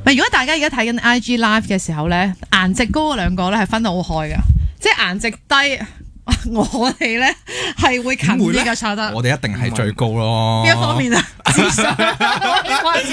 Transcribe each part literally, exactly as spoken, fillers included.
如果大家而家睇緊 I G Live 嘅時候咧，顏值高嗰兩個咧係分得好開噶，即係顏值低，我哋咧係會近啲嘅炒得。 我哋一定係最高咯。 邊一方面啊？自信。今日 F Y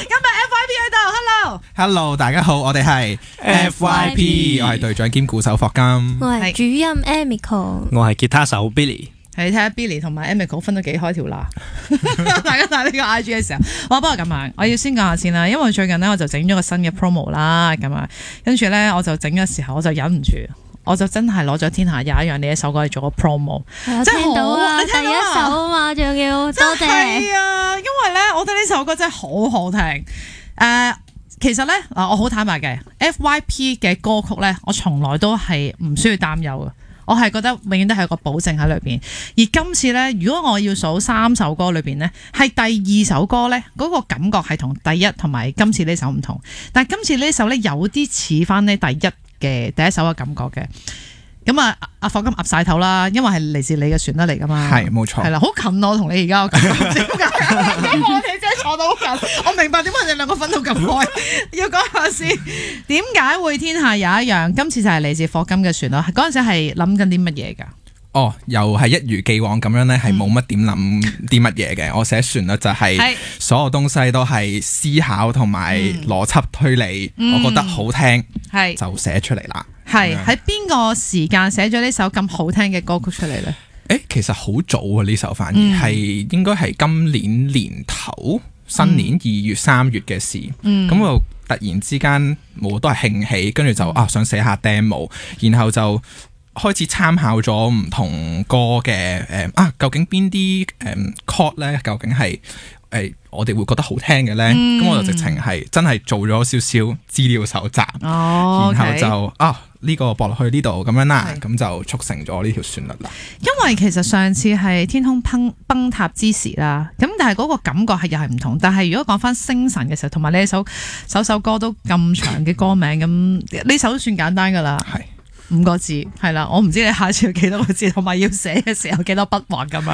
P 喺度 ，Hello。 Hello， 大家好，我哋係 F Y P， 我係隊長兼鼓手霍金， 我係主音 Amico， 我係吉他手 Billy。 係睇下 Billy 同埋 Amico 分得幾開條罅。大家睇呢個 I G 嘅時候，我不過咁啊，我要先講下先啦，因為最近咧我就整咗個新嘅 promo 啦，咁啊，跟住咧我就整嘅時候我就忍唔住，我就真係攞咗天下有一樣呢一首歌嚟做個 promo， 我聽到啊， 你聽到啊第一首啊嘛，仲要多謝。 係啊，因為咧我覺得呢首歌真係好好聽。誒、呃，其實咧嗱，我好坦白嘅 F Y P 嘅歌曲咧，我從來都係唔需要擔憂嘅。我係覺得永遠都係有個保證喺裏邊，而今次咧，如果我要數三首歌裏邊咧，係第二首歌咧，嗰、那個感覺係同第一同埋今次呢首唔同，但係今次呢首咧有啲似翻呢第一嘅第一首嘅感覺嘅。咁啊，阿霍金岌晒頭啦，因為係嚟自你嘅旋律嚟噶嘛， 係冇錯， 係啦，好近我同你而家嘅感覺，點解？因為我哋真係坐到好近，我明白點解你哋兩個分到咁開。要講下先，點解會天下有一樣？今次就係嚟自霍金嘅旋律，嗰陣時係諗緊啲乜嘢㗎？ 哦，又係一如既往咁樣咧，係冇乜點諗啲乜嘢嘅。我寫旋律就係所有東西都係思考同埋邏輯推理， 嗯、 我覺得好聽， 係就寫出嚟啦。 係喺邊個時間寫咗呢首咁好聽嘅歌曲出嚟呢？ 誒，其實好早啊，呢首反而係、嗯、應該係今年年頭新年二月三月嘅事。咁、嗯、我突然之間冇都係興起，跟住就啊想寫下 demo， 然後就開始參考咗唔同歌嘅誒啊，究竟邊啲誒 chord 咧？究竟係誒、呃、我哋會覺得好聽嘅咧？咁、嗯、我就直情係真係做咗少少資料搜集， 哦、 然後就 okay. 啊呢、這個駁落去呢度咁樣啦，咁就促成咗呢條旋律啦。 因為其實上次係天空崩崩塌之時啦，咁但係嗰個感覺係又係唔同。但係如果講翻星辰嘅時候，同埋呢首首首歌都咁長嘅歌名，咁呢首都算簡單噶啦。係。五個字係啦，我唔知你下次要幾多個字，同埋要寫嘅時候幾多筆畫咁樣。